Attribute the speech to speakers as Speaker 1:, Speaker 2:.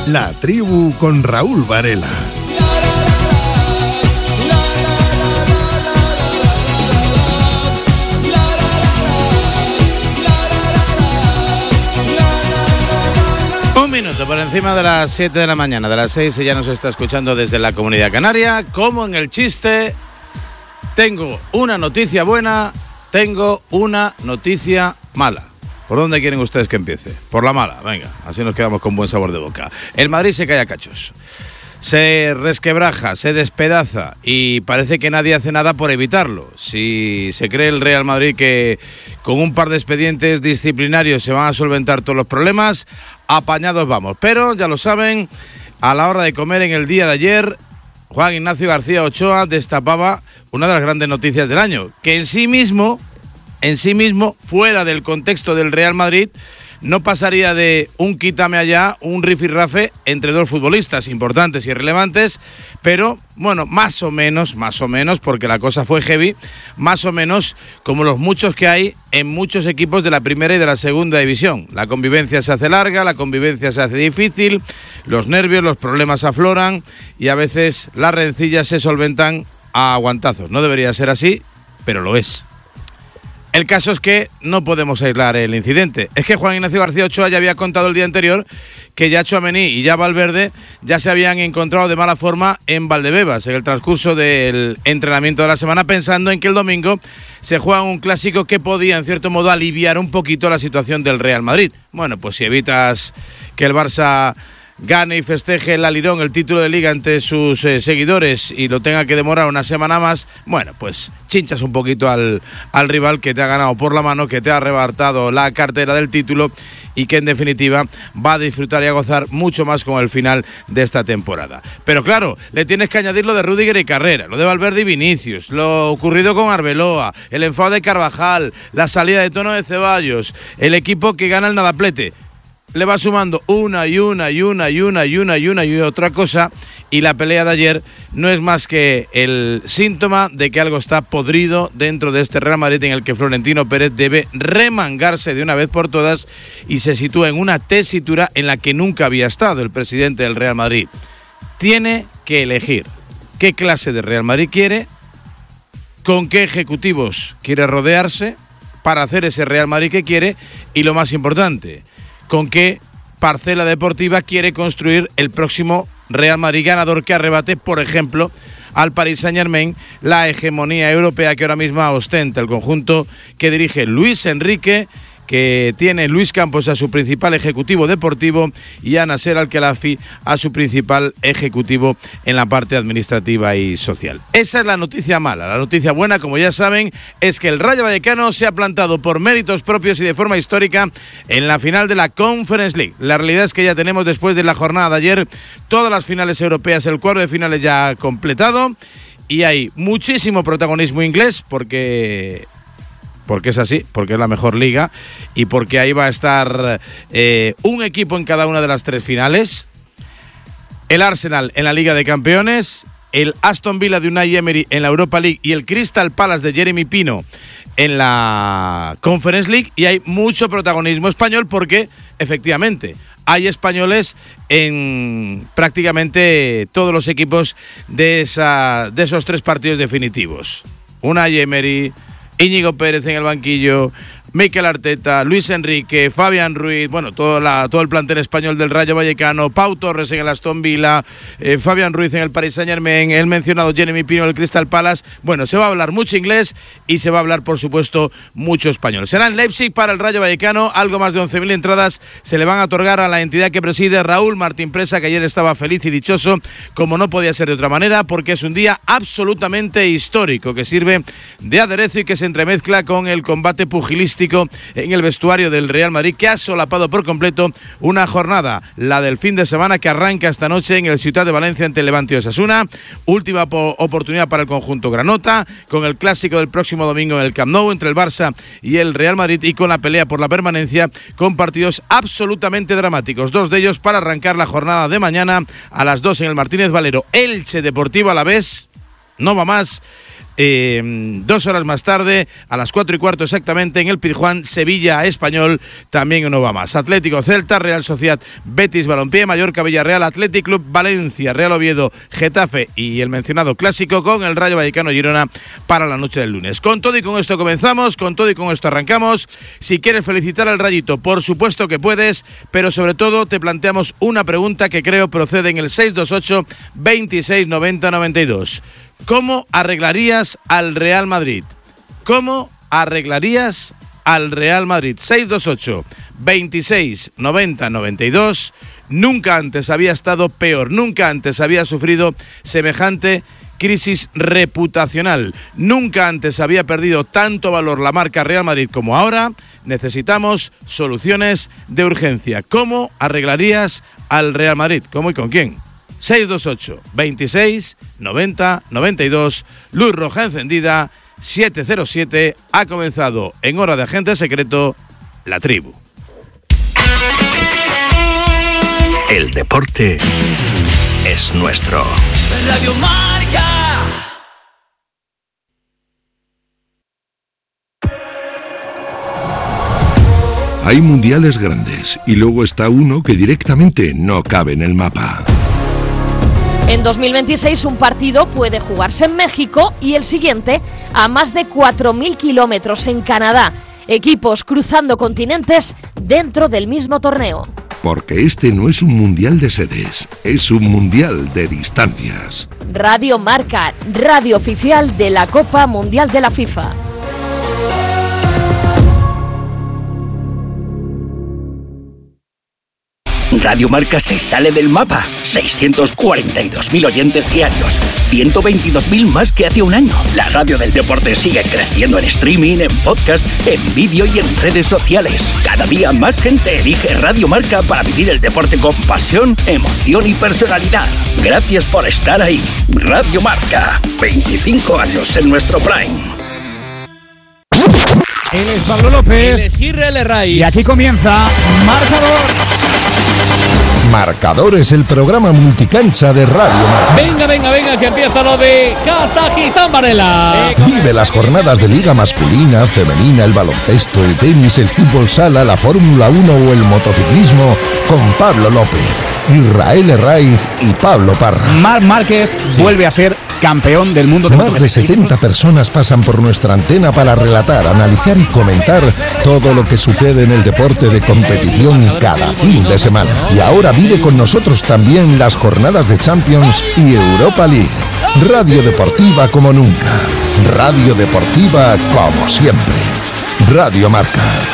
Speaker 1: La Tribu con Raúl Varela.
Speaker 2: Un minuto por encima de las 7 de la mañana, de las 6, y ya nos está escuchando desde la Comunidad Canaria. Como en el chiste, tengo una noticia buena, tengo una noticia mala. ¿Por dónde quieren ustedes que empiece? Por la mala, venga, así nos quedamos con buen sabor de boca. El Madrid se cae a cachos, se resquebraja, se despedaza y parece que nadie hace nada por evitarlo. Si se cree el Real Madrid que con un par de expedientes disciplinarios se van a solventar todos los problemas, apañados vamos. Pero ya lo saben, a la hora de comer en el día de ayer, Juan Ignacio García Ochoa destapaba una de las grandes noticias del año, que en sí mismo, fuera del contexto del Real Madrid, no pasaría de un quítame allá, un rifirrafe entre dos futbolistas importantes y relevantes, pero bueno, más o menos, porque la cosa fue heavy, más o menos como los muchos que hay en muchos equipos de la primera y de la segunda división. La convivencia se hace larga, la convivencia se hace difícil, los nervios, los problemas afloran y a veces las rencillas se solventan a aguantazos. No debería ser así, pero lo es. El caso es que no podemos aislar el incidente. Es que Juan Ignacio García Ochoa ya había contado el día anterior que ya Tchouaméni y ya Valverde ya se habían encontrado de mala forma en Valdebebas en el transcurso del entrenamiento de la semana, pensando en que el domingo se juega un clásico que podía, en cierto modo, aliviar un poquito la situación del Real Madrid. Bueno, pues si evitas que el Barça gane y festeje el alirón, el título de Liga ante sus seguidores y lo tenga que demorar una semana más, bueno, pues chinchas un poquito al rival que te ha ganado por la mano, que te ha arrebatado la cartera del título y que en definitiva va a disfrutar y a gozar mucho más con el final de esta temporada. Pero claro, le tienes que añadir lo de Rüdiger y Carrera, lo de Valverde y Vinicius, lo ocurrido con Arbeloa, el enfado de Carvajal, la salida de tono de Ceballos, el equipo que gana el nadaplete. Le va sumando una y otra cosa, y la pelea de ayer no es más que el síntoma de que algo está podrido dentro de este Real Madrid, en el que Florentino Pérez debe remangarse de una vez por todas y se sitúa en una tesitura en la que nunca había estado el presidente del Real Madrid. Tiene que elegir qué clase de Real Madrid quiere, con qué ejecutivos quiere rodearse para hacer ese Real Madrid que quiere y, lo más importante, con qué parcela deportiva quiere construir el próximo Real Madrid ganador que arrebate, por ejemplo, al Paris Saint-Germain la hegemonía europea que ahora mismo ostenta el conjunto que dirige Luis Enrique, que tiene Luis Campos a su principal ejecutivo deportivo y a Nasser Al-Khelaifi a su principal ejecutivo en la parte administrativa y social. Esa es la noticia mala. La noticia buena, como ya saben, es que el Rayo Vallecano se ha plantado por méritos propios y de forma histórica en la final de la Conference League. La realidad es que ya tenemos, después de la jornada de ayer, todas las finales europeas, el cuadro de finales ya completado, y hay muchísimo protagonismo inglés porque es así, porque es la mejor liga y porque ahí va a estar un equipo en cada una de las tres finales. El Arsenal en la Liga de Campeones, el Aston Villa de Unai Emery en la Europa League y el Crystal Palace de Jeremy Pino en la Conference League, y hay mucho protagonismo español porque, efectivamente, hay españoles en prácticamente todos los equipos de esos tres partidos definitivos. Unai Emery, Íñigo Pérez en el banquillo, Mikel Arteta, Luis Enrique, Fabián Ruiz, bueno, todo el plantel español del Rayo Vallecano, Pau Torres en el Aston Villa, Fabián Ruiz en el Paris Saint-Germain, el mencionado Jeremy Pino en el Crystal Palace. Bueno, se va a hablar mucho inglés y se va a hablar, por supuesto, mucho español. Será en Leipzig para el Rayo Vallecano. Algo más de 11.000 entradas se le van a otorgar a la entidad que preside Raúl Martín Presa, que ayer estaba feliz y dichoso, como no podía ser de otra manera, porque es un día absolutamente histórico que sirve de aderezo y que se entremezcla con el combate pugilístico en el vestuario del Real Madrid, que ha solapado por completo una jornada, la del fin de semana, que arranca esta noche en el Ciutat de Valencia ante el Levante y Osasuna. Última oportunidad para el conjunto granota, con el clásico del próximo domingo en el Camp Nou entre el Barça y el Real Madrid, y con la pelea por la permanencia, con partidos absolutamente dramáticos, dos de ellos para arrancar la jornada de mañana a las 2 en el Martínez Valero. Elche Deportivo Alavés, no va más, 2 horas más tarde, a las 4:15 exactamente, en el Pizjuán, Sevilla Español, también no va más. Atlético Celta, Real Sociedad, Betis Balompié, Mallorca Villarreal, Athletic Club Valencia, Real Oviedo, Getafe y el mencionado clásico con el Rayo Vallecano Girona para la noche del lunes. Con todo y con esto comenzamos, con todo y con esto arrancamos. Si quieres felicitar al Rayito, por supuesto que puedes, pero sobre todo te planteamos una pregunta que creo procede en el 628 26 90 92. ¿Cómo arreglarías al Real Madrid? ¿Cómo arreglarías al Real Madrid? 628 26 90 92. Nunca antes había estado peor, nunca antes había sufrido semejante crisis reputacional, nunca antes había perdido tanto valor la marca Real Madrid como ahora. Necesitamos soluciones de urgencia. ¿Cómo arreglarías al Real Madrid? ¿Cómo y con quién? 628 26 90 92. Luz roja encendida, 707. Ha comenzado en hora de agente secreto La Tribu.
Speaker 3: El deporte es nuestro.
Speaker 4: Radio Marca.
Speaker 1: Hay mundiales grandes y luego está uno que directamente no cabe en el mapa.
Speaker 5: En 2026 un partido puede jugarse en México y el siguiente a más de 4.000 kilómetros en Canadá. Equipos cruzando continentes dentro del mismo torneo.
Speaker 1: Porque este no es un mundial de sedes, es un mundial de distancias.
Speaker 5: Radio Marca, radio oficial de la Copa Mundial de la FIFA.
Speaker 3: Radio Marca se sale del mapa. 642.000 oyentes diarios. 122.000 más que hace un año. La radio del deporte sigue creciendo en streaming, en podcast, en vídeo y en redes sociales. Cada día más gente elige Radio Marca para vivir el deporte con pasión, emoción y personalidad. Gracias por estar ahí. Radio Marca. 25 años en nuestro prime.
Speaker 6: Él es Pablo López.
Speaker 4: Él es Israel Raiz.
Speaker 6: Y aquí comienza Marcador.
Speaker 1: Marcador es el programa multicancha de Radio Marca.
Speaker 4: Venga, que empieza lo de Kazajistán, Varela.
Speaker 1: Vive las jornadas de liga masculina, femenina, el baloncesto, el tenis, el fútbol sala, la Fórmula 1 o el motociclismo con Pablo López, Israel Herraiz y Pablo Parra.
Speaker 6: Marc Márquez vuelve a ser campeón del mundo.
Speaker 1: Más de 70 personas pasan por nuestra antena para relatar, analizar y comentar todo lo que sucede en el deporte de competición cada fin de semana. Y ahora vive con nosotros también las jornadas de Champions y Europa League. Radio deportiva como nunca. Radio deportiva como siempre. Radio Marca.